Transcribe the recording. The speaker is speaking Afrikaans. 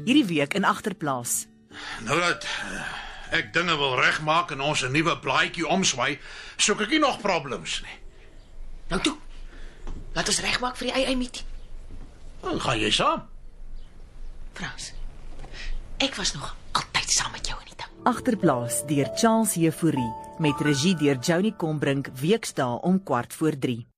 hierdie week in Agterplaas. Nou dat ek dinge wil regmaak en ons 'n nuwe blaadjie omswaai, soek ek nie nog problems nie. Nou toe. Laat ons regmaak vir die AA-meeting. Dan gaan jy saam. Frans, ek was nog altyd saam met jou in die ding. Agterplaas deur Charles Hefourie met regie deur Johnny Combrink, weksdae om 14:15.